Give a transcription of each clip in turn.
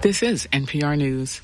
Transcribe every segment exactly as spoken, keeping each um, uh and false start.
This is N P R News.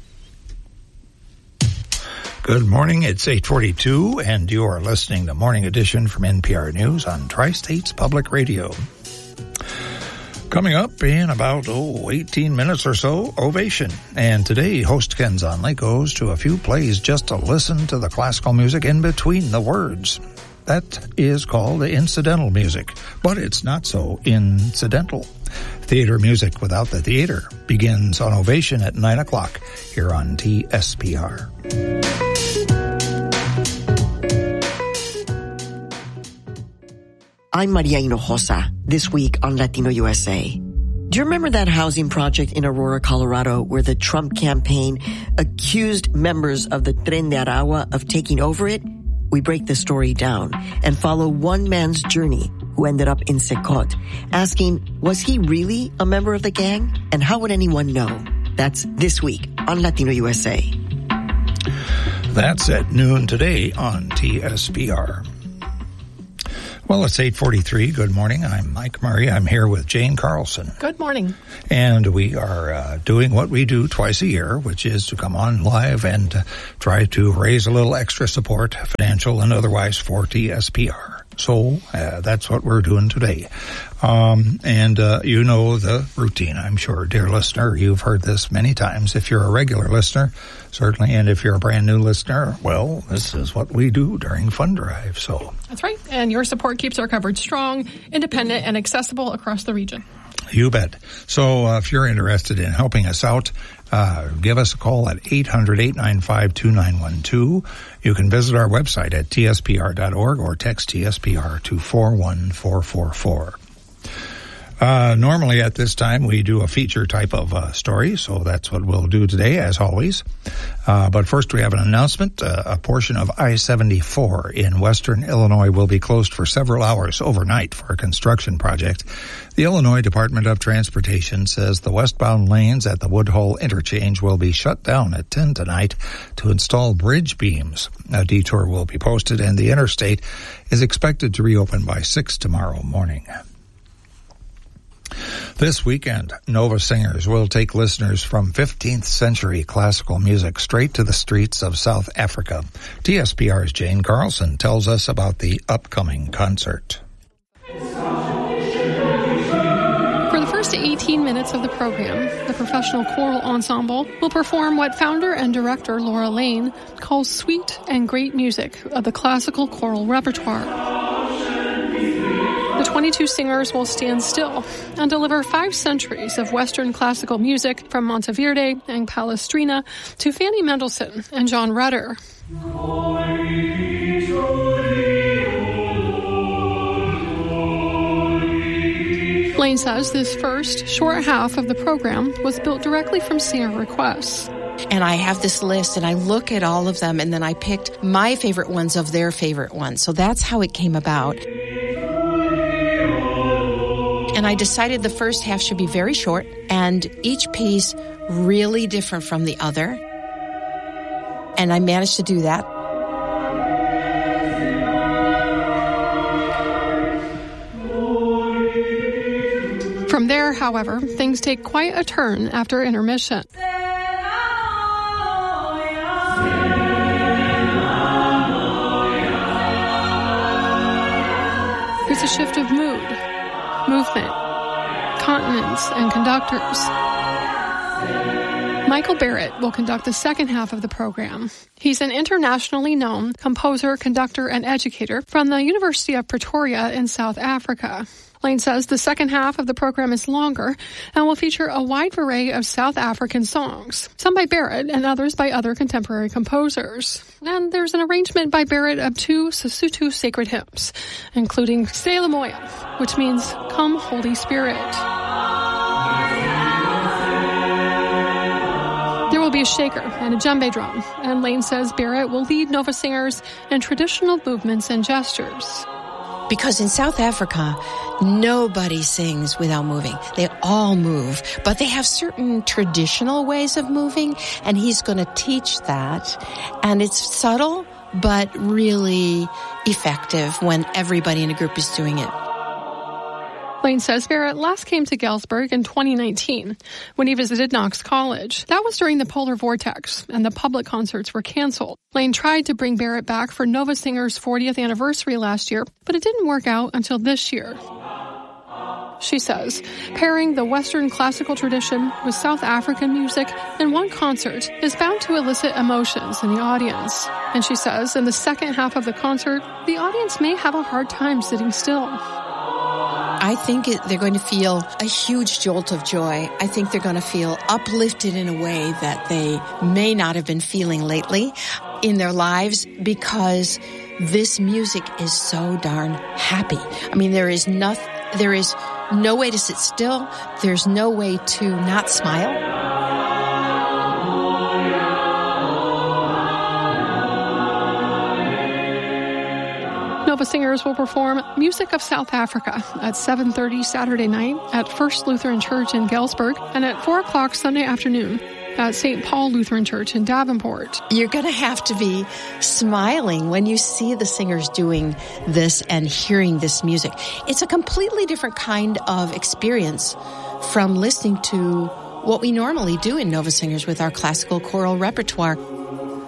Good morning. It's eight forty-two, and you are listening to Morning Edition from N P R News on Tri-States Public Radio. Coming up in about, oh, eighteen minutes or so, Ovation. And today, host Ken Zonley goes to a few plays just to listen to the classical music in between the words. That is called incidental music, but it's not so incidental. Theater music without the theater begins on Ovation at nine o'clock here on T S P R. I'm Maria Hinojosa, this week on Latino U S A. Do you remember that housing project in Aurora, Colorado, where the Trump campaign accused members of the Tren de Aragua of taking over it? We break the story down and follow one man's journey who ended up in Secot, asking, was he really a member of the gang? And how would anyone know? That's this week on Latino U S A. That's at noon today on T S P R. Well, it's eight forty-three. Good morning. I'm Mike Murray. I'm here with Jane Carlson. Good morning. And we are uh, doing what we do twice a year, which is to come on live and uh, try to raise a little extra support, financial and otherwise, for T S P R. So uh, that's what we're doing today. Um, and uh, you know the routine, I'm sure, dear listener. You've heard this many times. If you're a regular listener, certainly, and if you're a brand new listener, well, this is what we do during Fund Drive. So that's right. And your support keeps our coverage strong, independent, and accessible across the region. You bet. So uh, if you're interested in helping us out, uh, give us a call at eight hundred, eight nine five, two nine one two. You can visit our website at T S P R dot org or text T S P R to four one four four four. Uh, normally at this time we do a feature type of uh, story, so that's what we'll do today, as always. Uh, but first we have an announcement. Uh, a portion of I seventy-four in western Illinois will be closed for several hours overnight for a construction project. The Illinois Department of Transportation says the westbound lanes at the Woodhull interchange will be shut down at ten tonight to install bridge beams. A detour will be posted, and the interstate is expected to reopen by six tomorrow morning. This weekend, Nova Singers will take listeners from fifteenth century classical music straight to the streets of South Africa. T S P R's Jane Carlson tells us about the upcoming concert. For the first eighteen minutes of the program, the professional choral ensemble will perform what founder and director Laura Lane calls sweet and great music of the classical choral repertoire. The twenty-two singers will stand still and deliver five centuries of Western classical music from Monteverdi and Palestrina to Fanny Mendelssohn and John Rutter. Lane says this first short half of the program was built directly from singer requests. And I have this list, and I look at all of them, and then I picked my favorite ones of their favorite ones. So that's how it came about. And I decided the first half should be very short, and each piece really different from the other. And I managed to do that. From there, however, things take quite a turn after intermission. There's a shift of mood, movement, continents, and conductors. Michael Barrett will conduct the second half of the program. He's an internationally known composer, conductor, and educator from the University of Pretoria in South Africa. Lane says the second half of the program is longer and will feature a wide array of South African songs, some by Barrett and others by other contemporary composers. And there's an arrangement by Barrett of two Sesotho sacred hymns, including Stella Moya, which means Come Holy Spirit. There will be a shaker and a djembe drum, and Lane says Barrett will lead Nova Singers in traditional movements and gestures. Because in South Africa, nobody sings without moving. They all move, but they have certain traditional ways of moving, and he's going to teach that. And it's subtle, but really effective when everybody in a group is doing it. Lane says Barrett last came to Galesburg in twenty nineteen when he visited Knox College. That was during the polar vortex, and the public concerts were canceled. Lane tried to bring Barrett back for Nova Singer's fortieth anniversary last year, but it didn't work out until this year. She says, pairing the Western classical tradition with South African music in one concert is bound to elicit emotions in the audience. And she says, in the second half of the concert, the audience may have a hard time sitting still. I think it, they're going to feel a huge jolt of joy. I think they're going to feel uplifted in a way that they may not have been feeling lately in their lives, because this music is so darn happy. I mean, there is nothing, there is no way to sit still. There's no way to not smile. Nova Singers will perform Music of South Africa at seven thirty Saturday night at First Lutheran Church in Galesburg and at four o'clock Sunday afternoon at Saint Paul Lutheran Church in Davenport. You're going to have to be smiling when you see the singers doing this and hearing this music. It's a completely different kind of experience from listening to what we normally do in Nova Singers with our classical choral repertoire.